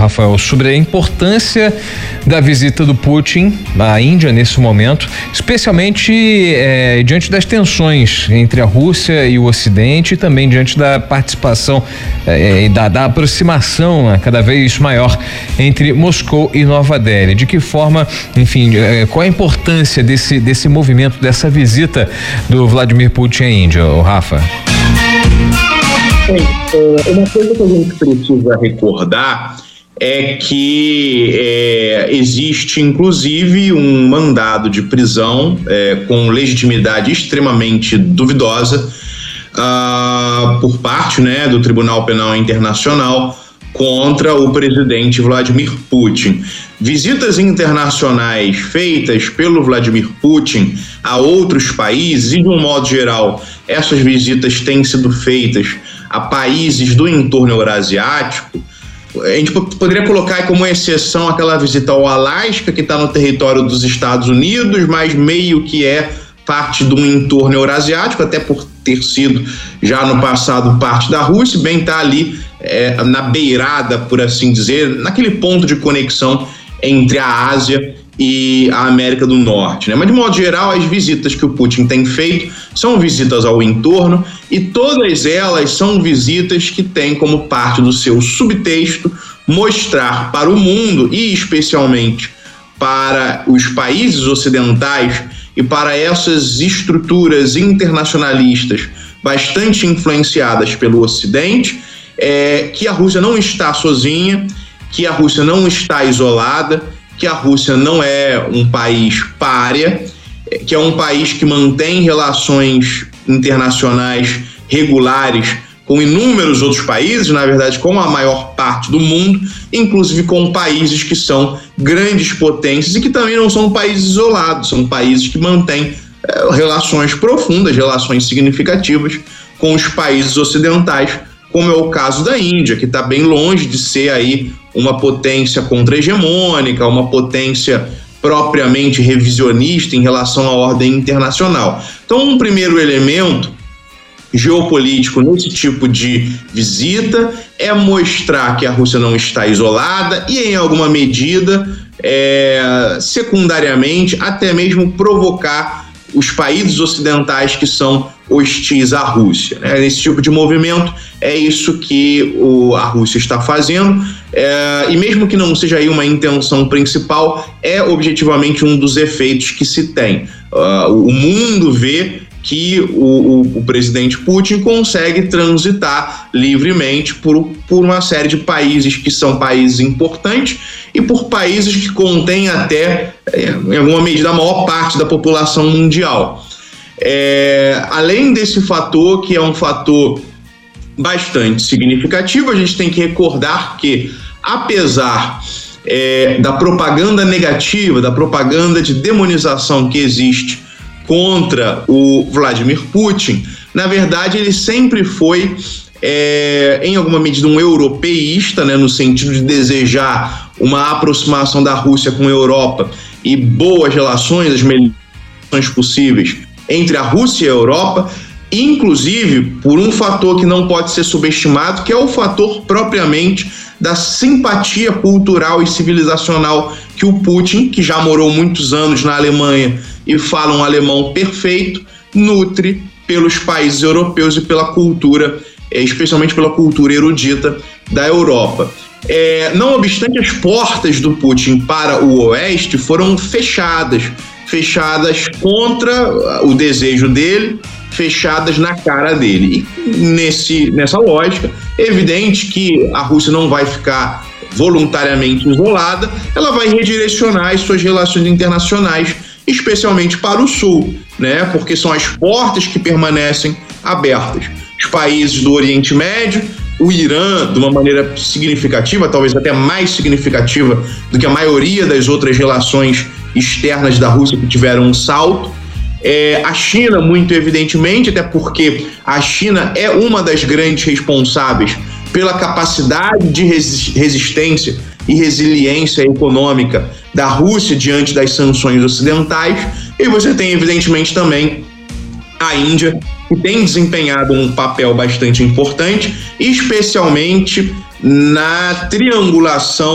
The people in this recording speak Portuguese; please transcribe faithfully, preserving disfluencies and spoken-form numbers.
Rafael, sobre a importância da visita do Putin à Índia nesse momento, especialmente é, diante das tensões entre a Rússia e o Ocidente e também diante da participação é, e da, da aproximação né, cada vez maior entre Moscou e Nova Delhi. De que forma, enfim, é, qual a importância desse, desse movimento, dessa visita do Vladimir Putin à Índia, Rafa? Bem, uma coisa que a gente precisa recordar é que é, existe inclusive um mandado de prisão é, com legitimidade extremamente duvidosa uh, por parte né, do Tribunal Penal Internacional contra o presidente Vladimir Putin. Visitas internacionais feitas pelo Vladimir Putin a outros países, e de um modo geral, essas visitas têm sido feitas a países do entorno eurasiático. A gente poderia colocar como exceção aquela visita ao Alasca, que está no território dos Estados Unidos, mas meio que é parte do entorno eurasiático, até por ter sido já no passado parte da Rússia, bem está ali é, na beirada, por assim dizer, naquele ponto de conexão entre a Ásia e a América do Norte, né? Mas de modo geral, as visitas que o Putin tem feito são visitas ao entorno, e todas elas são visitas que têm como parte do seu subtexto mostrar para o mundo, e especialmente para os países ocidentais e para essas estruturas internacionalistas bastante influenciadas pelo Ocidente, é, que a Rússia não está sozinha, que a Rússia não está isolada, que a Rússia não é um país pária, que é um país que mantém relações internacionais regulares com inúmeros outros países, na verdade com a maior parte do mundo, inclusive com países que são grandes potências e que também não são países isolados, são países que mantêm é, relações profundas, relações significativas com os países ocidentais, como é o caso da Índia, que está bem longe de ser aí uma potência contra-hegemônica, uma potência propriamente revisionista em relação à ordem internacional. Então, um primeiro elemento geopolítico nesse tipo de visita é mostrar que a Rússia não está isolada e, em alguma medida, é, secundariamente, até mesmo provocar os países ocidentais que são hostis à Rússia. Né? Esse tipo de movimento é isso que o, a Rússia está fazendo, é, e mesmo que não seja aí uma intenção principal, é objetivamente um dos efeitos que se tem. Uh, o mundo vê que o, o, o presidente Putin consegue transitar livremente por, por uma série de países que são países importantes e por países que contêm até, em alguma medida, a maior parte da população mundial. É, além desse fator, que é um fator bastante significativo, a gente tem que recordar que, apesar é, da propaganda negativa, da propaganda de demonização que existe contra o Vladimir Putin, na verdade ele sempre foi, é, em alguma medida, um europeísta, né, no sentido de desejar uma aproximação da Rússia com a Europa e boas relações, as melhores possíveis entre a Rússia e a Europa, inclusive por um fator que não pode ser subestimado, que é o fator propriamente da simpatia cultural e civilizacional que o Putin, que já morou muitos anos na Alemanha e fala um alemão perfeito, nutre pelos países europeus e pela cultura, especialmente pela cultura erudita da Europa. É, não obstante, as portas do Putin para o Oeste foram fechadas, fechadas contra o desejo dele, fechadas na cara dele. E nesse, nessa lógica, é evidente que a Rússia não vai ficar voluntariamente isolada, ela vai redirecionar as suas relações internacionais, especialmente para o Sul, né? Porque são as portas que permanecem abertas. Os países do Oriente Médio, o Irã, de uma maneira significativa, talvez até mais significativa do que a maioria das outras relações externas da Rússia que tiveram um salto. É, a China, muito evidentemente, até porque a China é uma das grandes responsáveis pela capacidade de resistência e resiliência econômica da Rússia diante das sanções ocidentais. E você tem, evidentemente, também a Índia, que tem desempenhado um papel bastante importante, especialmente na triangulação